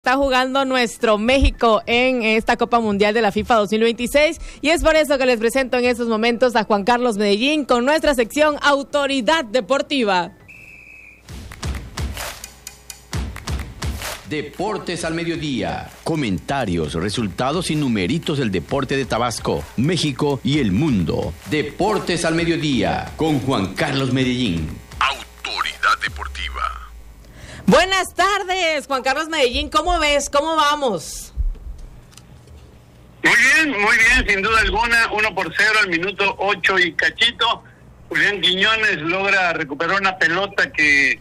Está jugando nuestro México en esta Copa Mundial de la FIFA 2026 y es por eso que les presento en estos momentos a Juan Carlos Medellín con nuestra sección Autoridad Deportiva. Deportes al mediodía. Comentarios, resultados y numeritos del deporte de Tabasco, México y el mundo. Deportes al mediodía con Juan Carlos Medellín. Autoridad Deportiva. Buenas tardes, Juan Carlos Medellín. ¿Cómo ves? ¿Cómo vamos? Muy bien, sin duda alguna. 1-0 al minuto 8 y cachito. Julián Quiñones logra recuperar una pelota que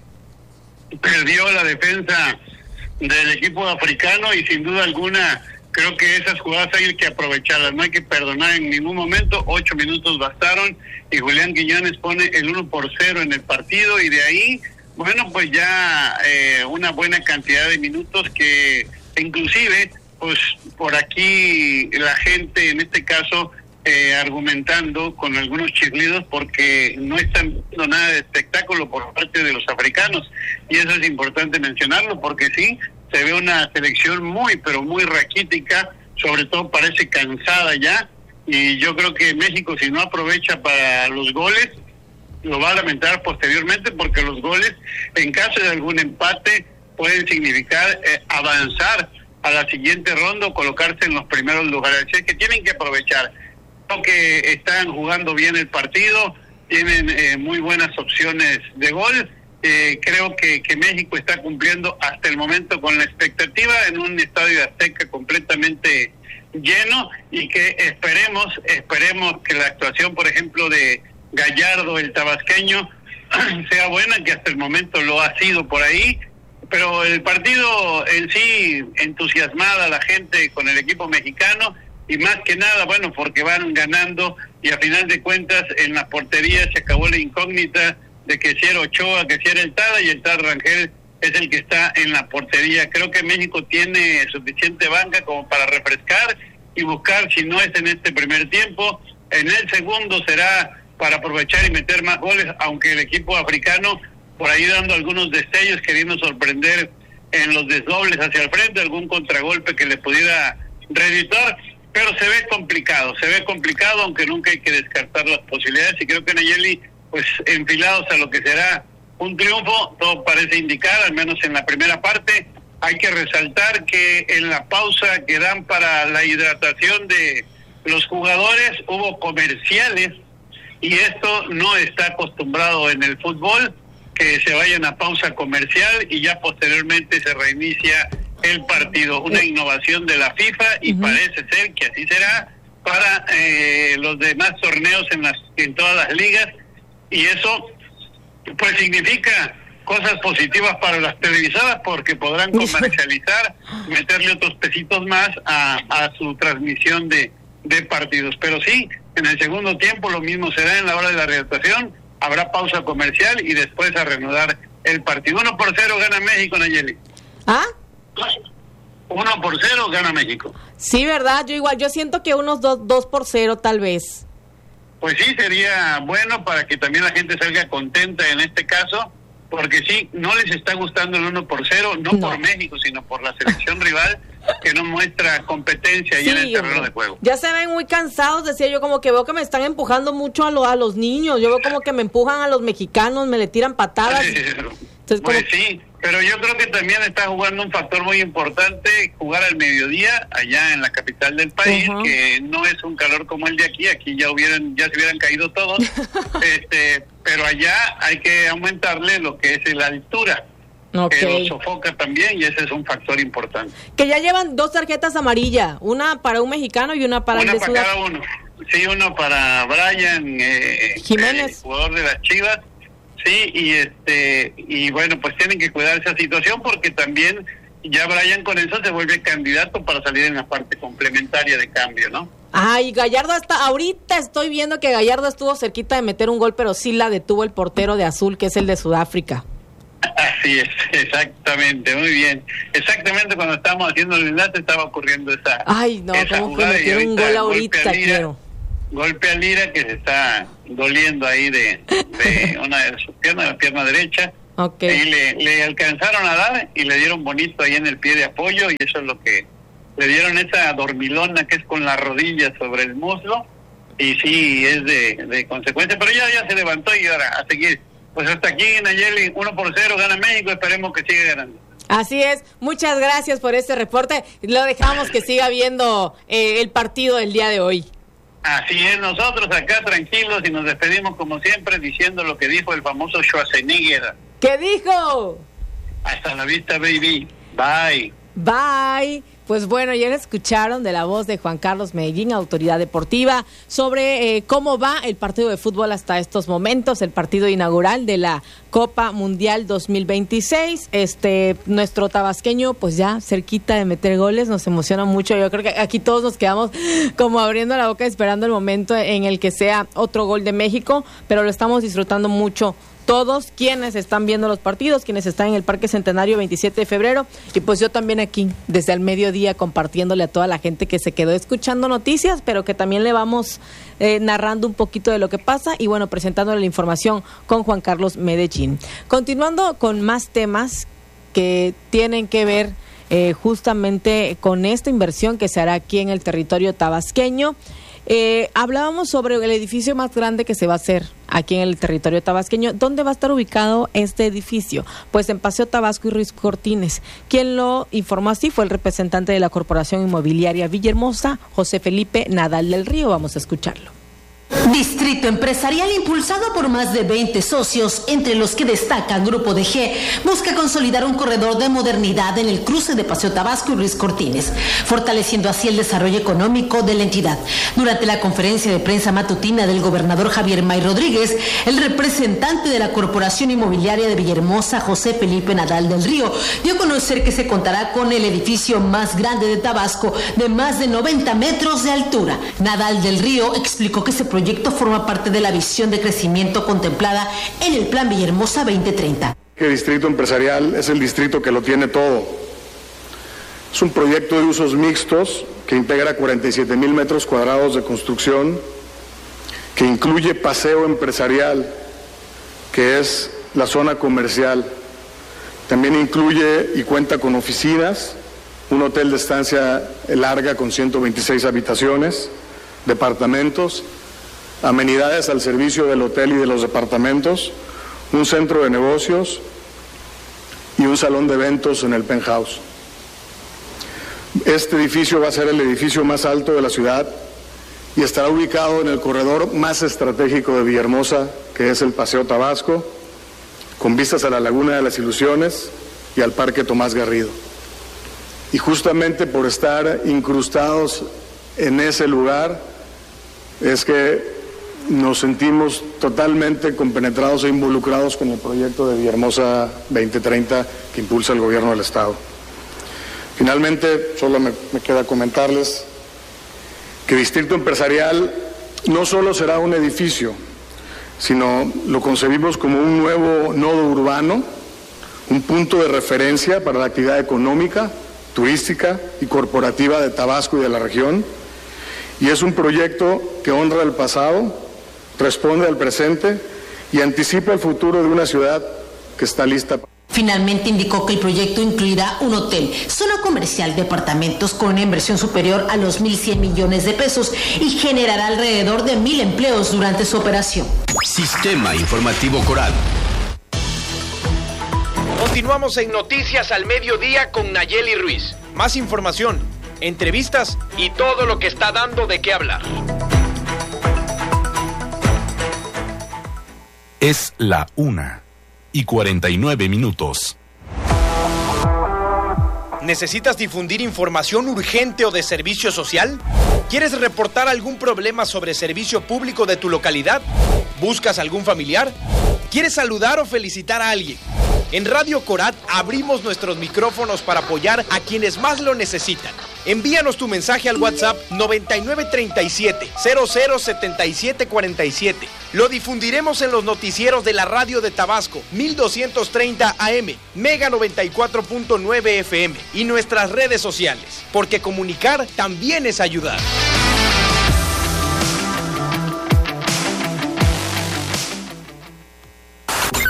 perdió la defensa del equipo africano y sin duda alguna creo que esas jugadas hay que aprovecharlas, no hay que perdonar en ningún momento. 8 minutos bastaron y Julián Quiñones pone el 1-0 en el partido y de ahí, bueno, pues ya una buena cantidad de minutos que inclusive pues por aquí la gente en este caso argumentando con algunos chiflidos porque no están viendo nada de espectáculo por parte de los africanos y eso es importante mencionarlo porque sí, se ve una selección muy pero muy raquítica, sobre todo parece cansada ya y yo creo que México si no aprovecha para los goles lo va a lamentar posteriormente porque los goles en caso de algún empate pueden significar avanzar a la siguiente ronda o colocarse en los primeros lugares, así que tienen que aprovechar. Creo que están jugando bien el partido, tienen muy buenas opciones de gol. Creo que México está cumpliendo hasta el momento con la expectativa en un estadio Azteca completamente lleno y que esperemos que la actuación, por ejemplo, de Gallardo, el tabasqueño, sea buena, que hasta el momento lo ha sido por ahí, pero el partido en sí entusiasmada la gente con el equipo mexicano y más que nada, bueno, porque van ganando y a final de cuentas en la portería se acabó la incógnita de que si era Ochoa, que si era el Tada y el Tada Rangel es el que está en la portería. Creo que México tiene suficiente banca como para refrescar y buscar, si no es en este primer tiempo, en el segundo será para aprovechar y meter más goles, aunque el equipo africano por ahí dando algunos destellos, queriendo sorprender en los desdobles hacia el frente, algún contragolpe que le pudiera reeditar, pero se ve complicado, aunque nunca hay que descartar las posibilidades, y creo que Nayeli, pues enfilados a lo que será un triunfo, todo parece indicar, al menos en la primera parte. Hay que resaltar que en la pausa que dan para la hidratación de los jugadores, hubo comerciales, y esto no está acostumbrado en el fútbol, que se vayan a pausa comercial y ya posteriormente se reinicia el partido. Una innovación de la FIFA y parece ser que así será para los demás torneos en todas las ligas, y eso pues significa cosas positivas para las televisoras porque podrán comercializar, meterle otros pesitos más a su transmisión de partidos. Pero sí, en el segundo tiempo lo mismo será en la hora de la readaptación, habrá pausa comercial y después a reanudar el partido. 1-0 gana México, Nayeli. ¿Ah? 1-0 gana México. Sí, ¿verdad? Yo siento que unos 2-0 tal vez. Pues sí, sería bueno para que también la gente salga contenta en este caso, porque sí, no les está gustando el 1-0, no por México, sino por la selección rival, que no muestra competencia ahí en el terreno de juego. Ya se ven muy cansados, decía yo, como que veo que me están empujando mucho a los niños, yo veo como que me empujan a los mexicanos, me le tiran patadas. Entonces, pues sí, pero yo creo que también está jugando un factor muy importante, jugar al mediodía, allá en la capital del país, que no es un calor como el de aquí ya se hubieran caído todos, pero allá hay que aumentarle lo que es la altura. Que lo sofoca también y ese es un factor importante. Que ya llevan 2 tarjetas amarillas, una para un mexicano y una para el de Sudáfrica. Una para cada uno. Sí, uno para Brian Jiménez, el jugador de las Chivas. Sí, y bueno, pues tienen que cuidar esa situación porque también ya Brian con eso se vuelve candidato para salir en la parte complementaria de cambio, ¿no? Ay, Gallardo ahorita estoy viendo que Gallardo estuvo cerquita de meter un gol, pero sí la detuvo el portero de azul, que es el de Sudáfrica. Así es, exactamente, muy bien. Exactamente cuando estábamos haciendo el enlace estaba ocurriendo esa. Ay, no, como que meter un gol ahorita quiero. Golpe a Lira que se está doliendo ahí de una de sus piernas, la pierna derecha. Okay. Ahí le alcanzaron a dar y le dieron bonito ahí en el pie de apoyo, y eso es lo que le dieron, esa dormilona que es con la rodilla sobre el muslo, y sí, es de consecuencia, pero ya se levantó y ahora a seguir. Pues hasta aquí, Nayeli, 1-0 gana México, esperemos que siga ganando. Así es, muchas gracias por este reporte, lo dejamos que siga viendo el partido del día de hoy. Así es, nosotros acá tranquilos y nos despedimos como siempre diciendo lo que dijo el famoso Schwarzenegger. ¿Qué dijo? Hasta la vista, baby. Bye. Bye. Pues bueno, ya escucharon de la voz de Juan Carlos Medellín, autoridad deportiva, sobre cómo va el partido de fútbol hasta estos momentos, el partido inaugural de la Copa Mundial 2026. Nuestro tabasqueño, pues ya cerquita de meter goles, nos emociona mucho. Yo creo que aquí todos nos quedamos como abriendo la boca esperando el momento en el que sea otro gol de México, pero lo estamos disfrutando mucho. Todos quienes están viendo los partidos, quienes están en el Parque Centenario 27 de febrero, y pues yo también aquí, desde el mediodía, compartiéndole a toda la gente que se quedó escuchando noticias, pero que también le vamos narrando un poquito de lo que pasa, y bueno, presentándole la información con Juan Carlos Medellín. Continuando con más temas que tienen que ver justamente con esta inversión que se hará aquí en el territorio tabasqueño. Hablábamos sobre el edificio más grande que se va a hacer aquí en el territorio tabasqueño. ¿Dónde va a estar ubicado este edificio? Pues en Paseo Tabasco y Ruiz Cortines. Quien lo informó así fue el representante de la Corporación Inmobiliaria Villahermosa, José Felipe Nadal del Río. Vamos a escucharlo. Distrito empresarial impulsado por más de 20 socios, entre los que destaca Grupo DG, busca consolidar un corredor de modernidad en el cruce de Paseo Tabasco y Ruiz Cortines, fortaleciendo así el desarrollo económico de la entidad. Durante la conferencia de prensa matutina del gobernador Javier May Rodríguez, el representante de la Corporación Inmobiliaria de Villahermosa, José Felipe Nadal del Río, dio a conocer que se contará con el edificio más grande de Tabasco, de más de 90 metros de altura. Nadal del Río explicó que ese proyecto forma parte de la visión de crecimiento contemplada en el Plan Villahermosa 2030. El distrito empresarial es el distrito que lo tiene todo. Es un proyecto de usos mixtos que integra 47,000 metros cuadrados de construcción, que incluye paseo empresarial, que es la zona comercial. También incluye y cuenta con oficinas, un hotel de estancia larga con 126 habitaciones, departamentos, amenidades al servicio del hotel y de los departamentos, un centro de negocios y un salón de eventos en el penthouse. Este edificio va a ser el edificio más alto de la ciudad y estará ubicado en el corredor más estratégico de Villahermosa, que es el Paseo Tabasco, con vistas a la Laguna de las Ilusiones y al Parque Tomás Garrido. Y justamente por estar incrustados en ese lugar es que nos sentimos totalmente compenetrados e involucrados con el proyecto de Villahermosa 2030 que impulsa el gobierno del Estado. Finalmente, solo me queda comentarles que Distrito Empresarial no solo será un edificio, sino lo concebimos como un nuevo nodo urbano, un punto de referencia para la actividad económica, turística y corporativa de Tabasco y de la región, y es un proyecto que honra el pasado, responde al presente y anticipa el futuro de una ciudad que está lista. Finalmente indicó que el proyecto incluirá un hotel, zona comercial, departamentos con una inversión superior a los 1.100 millones de pesos y generará alrededor de 1.000 empleos durante su operación. Sistema Informativo Coral. Continuamos en Noticias al Mediodía con Nayeli Ruiz. Más información, entrevistas y todo lo que está dando de qué hablar. Es la 1:49. ¿Necesitas difundir información urgente o de servicio social? ¿Quieres reportar algún problema sobre servicio público de tu localidad? ¿Buscas algún familiar? ¿Quieres saludar o felicitar a alguien? En Radio Corat abrimos nuestros micrófonos para apoyar a quienes más lo necesitan. Envíanos tu mensaje al WhatsApp 9937-007747. Lo difundiremos en los noticieros de la radio de Tabasco, 1230 AM, Mega 94.9 FM y nuestras redes sociales, porque comunicar también es ayudar.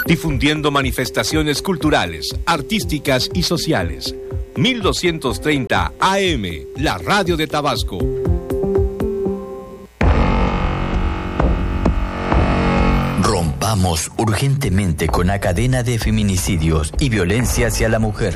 difundiendo manifestaciones culturales, artísticas y sociales. 1230 AM, la radio de Tabasco. Rompamos urgentemente con la cadena de feminicidios y violencia hacia la mujer.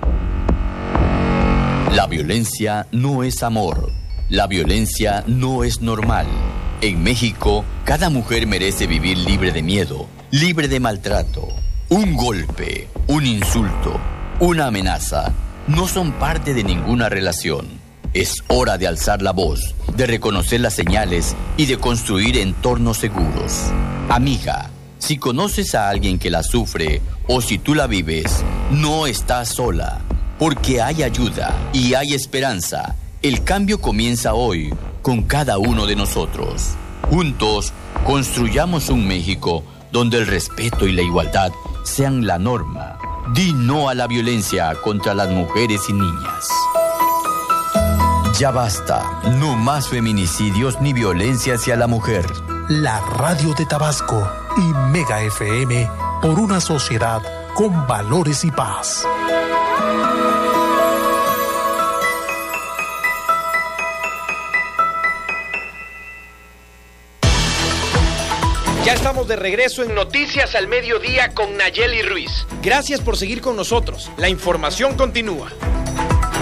La violencia no es amor. La violencia no es normal. En México, cada mujer merece vivir libre de miedo, libre de maltrato. Un golpe, un insulto, una amenaza no son parte de ninguna relación. Es hora de alzar la voz, de reconocer las señales y de construir entornos seguros. Amiga, si conoces a alguien que la sufre o si tú la vives, no estás sola, porque hay ayuda y hay esperanza. El cambio comienza hoy con cada uno de nosotros. Juntos, construyamos un México donde el respeto y la igualdad sean la norma. Di no a la violencia contra las mujeres y niñas. Ya basta, no más feminicidios ni violencia hacia la mujer. La radio de Tabasco y Mega FM por una sociedad con valores y paz. Ya estamos de regreso en Noticias al Mediodía con Nayeli Ruiz. Gracias por seguir con nosotros. La información continúa.